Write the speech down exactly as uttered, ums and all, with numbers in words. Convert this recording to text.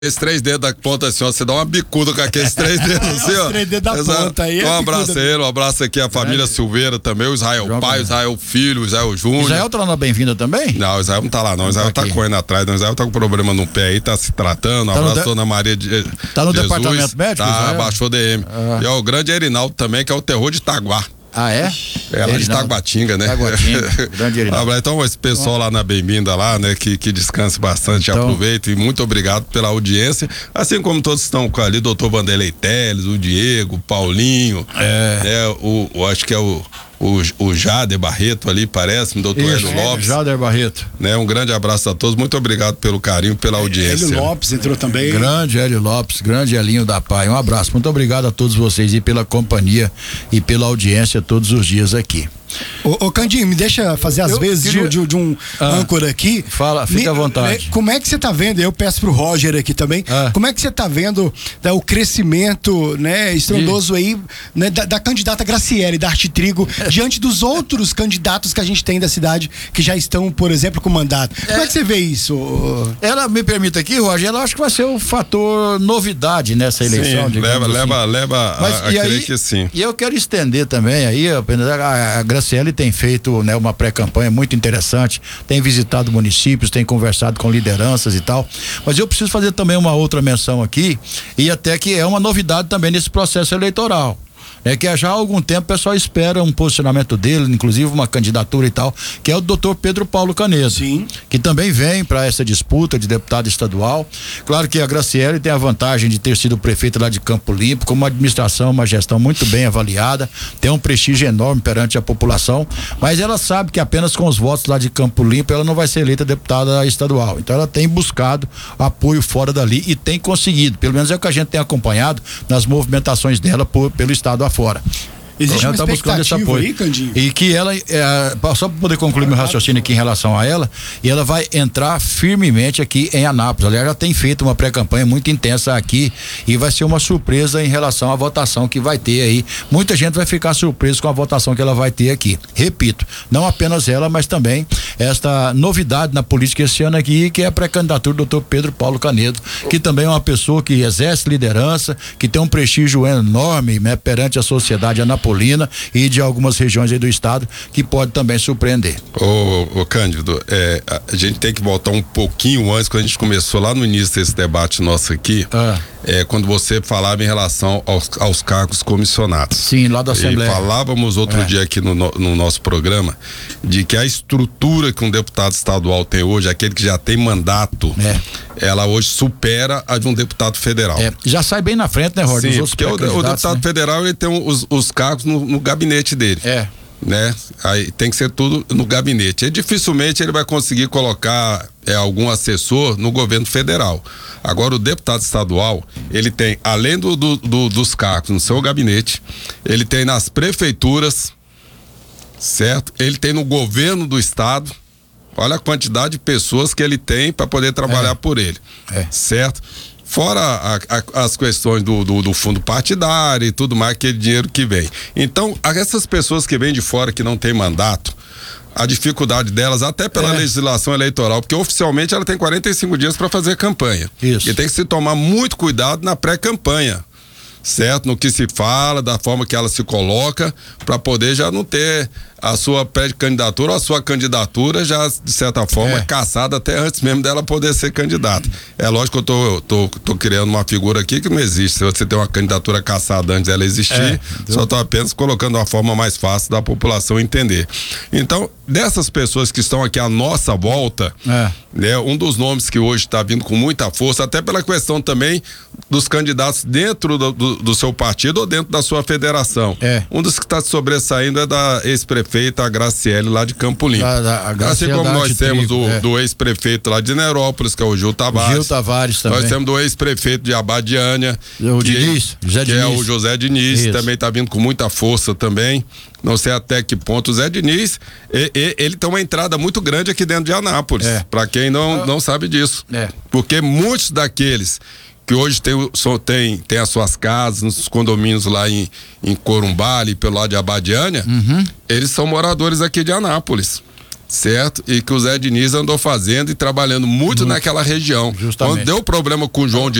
Esses três dedos da ponta assim, ó, você dá uma bicuda com aqueles três dedos assim, ó. Os três dedos da Exato. ponta aí. É um abraço bicuda. a ele, um abraço aqui à família Silveira também, o Israel Joga, pai, o né? Israel filho, o Israel Júnior. Israel tá lá na Bem-vinda também? Não, o Israel não tá lá não, o Israel tá aqui. correndo atrás, o Israel tá com problema no pé aí, tá se tratando, um Tá no abraço de- a Dona Maria de Tá no Jesus, departamento médico, Tá, Israel? baixou D M. Ah. E ó, o grande Erinaldo também, que é o terror de Itaguá. Ah, é? É lá de Erinaldo. Taguatinga, né? Taguatinga, grande Erinaldo. Abraço, então, esse pessoal lá na Bem-vinda lá, né? Que, que descanse bastante, Então- aproveita e muito obrigado pela audiência. Assim como todos estão com ali, doutor Vanderlei Teles, o Diego, o Paulinho, É. né, o, o, acho que é o, o, o Jader Barreto ali, parece-me, doutor Isso, Hélio Lopes. Jader Barreto. Né, um grande abraço a todos, muito obrigado pelo carinho, pela audiência. Hélio Lopes entrou também. Grande Hélio Lopes, grande Elinho da Pai. Um abraço. Muito obrigado a todos vocês e pela companhia e pela audiência todos os dias aqui. Ô, ô Candinho, me deixa fazer as Eu vezes queria- de, de- de um Ah. âncora aqui. Fala, fica Me- à vontade. Como é que você tá vendo? Eu peço pro Roger aqui também. Ah. Como é que você tá vendo, né, o crescimento, né, estrondoso aí, né, da, da candidata Graciele da Arte Trigo diante dos outros candidatos que a gente tem da cidade que já estão, por exemplo, com mandato? Como é que você vê isso? ô- Ela me permite aqui, Roger, ela acho que vai ser o fator novidade nessa eleição. Sim, digamos leva, assim. leva, leva Mas, a, a e crer aí, que sim. E eu quero estender também aí, apenas a, a Graciele tem feito, né, uma pré-campanha muito interessante, tem visitado municípios, tem conversado com lideranças e tal, mas eu preciso fazer também uma outra menção aqui, e até que é uma novidade também nesse processo eleitoral. É que já há algum tempo o pessoal espera um posicionamento dele, inclusive uma candidatura e tal, que é o doutor Pedro Paulo Canedo. Sim. Que também vem para essa disputa de deputado estadual. Claro que a Graciele tem a vantagem de ter sido prefeita lá de Campo Limpo, com uma administração, uma gestão muito bem avaliada, tem um prestígio enorme perante a população, mas ela sabe que apenas com os votos lá de Campo Limpo ela não vai ser eleita deputada estadual. Então ela tem buscado apoio fora dali e tem conseguido, pelo menos é o que a gente tem acompanhado nas movimentações dela por, pelo estado afora. Existe Ela uma tá buscando esse expectativa apoio. aí, Candinho? E que ela, é, só para poder concluir meu raciocínio aqui em relação a ela, e ela vai entrar firmemente aqui em Anápolis. Aliás, ela tem feito uma pré-campanha muito intensa aqui e vai ser uma surpresa em relação à votação que vai ter aí. Muita gente vai ficar surpresa com a votação que ela vai ter aqui. Repito, não apenas ela, mas também esta novidade na política esse ano aqui, que é a pré-candidatura do doutor Pedro Paulo Canedo, que também é uma pessoa que exerce liderança, que tem um prestígio enorme, né, perante a sociedade anapolina e de algumas regiões aí do estado, que pode também surpreender. Ô, ô Cândido, é, a gente tem que voltar um pouquinho antes, quando a gente começou lá no início desse debate nosso aqui, Ah. é, quando você falava em relação aos, aos cargos comissionados. Sim, lá da Assembleia. E falávamos outro É. dia aqui no, no, no nosso programa de que a estrutura que um deputado estadual tem hoje, aquele que já tem mandato, É. ela hoje supera a de um deputado federal. É, já sai bem na frente, né, Roger? Sim, Dos outros porque o, o pré-candidatos, deputado né? federal ele tem os, os cargos no, no gabinete dele. É. Né? Aí tem que ser tudo no gabinete. E dificilmente ele vai conseguir colocar é, algum assessor no governo federal. Agora o deputado estadual, ele tem, além do, do, do, dos cargos no seu gabinete, ele tem nas prefeituras, certo? Ele tem no governo do estado. Olha a quantidade de pessoas que ele tem para poder trabalhar É. por ele, É. certo? Fora a, a, as questões do, do, do fundo partidário e tudo mais, aquele dinheiro que vem. Então, essas pessoas que vêm de fora que não tem mandato, a dificuldade delas, até pela É. legislação eleitoral, porque oficialmente ela tem quarenta e cinco dias para fazer campanha. Isso. E tem que se tomar muito cuidado na pré-campanha, certo? No que se fala, da forma que ela se coloca, para poder já não ter a sua pré-candidatura ou a sua candidatura já, de certa forma, É. caçada até antes mesmo dela poder ser candidata. É lógico que eu tô, tô, tô criando uma figura aqui que não existe. Se você tem uma candidatura caçada antes dela existir, É. só tô apenas colocando uma forma mais fácil da população entender. Então, dessas pessoas que estão aqui à nossa volta, É. né, um dos nomes que hoje está vindo com muita força, até pela questão também dos candidatos dentro do, do, do seu partido ou dentro da sua federação. É. Um dos que está sobressaindo é da ex-prefeita Graciele lá de Campo Limpo. Da- da- a assim Graciele como da nós Arte temos Trigo, do, é. do ex-prefeito lá de Nerópolis, que é o Gil Tavares. Gil Tavares também. Nós temos do ex-prefeito de Abadiânia. O que, Diniz, José que é Diniz. o José Diniz, Isso. também está vindo com muita força também. Não sei até que ponto. O Zé Diniz, e, e, ele tem uma entrada muito grande aqui dentro de Anápolis. É. Para quem não, não sabe disso. É. Porque muitos daqueles que hoje tem, o- só tem, tem as suas casas, nos condomínios lá em, em Corumbá, ali pelo lado de Abadiânia, Uhum. eles são moradores aqui de Anápolis. certo? E que o Zé Diniz andou fazendo e trabalhando muito, muito. naquela região. Justamente. Quando deu problema com o João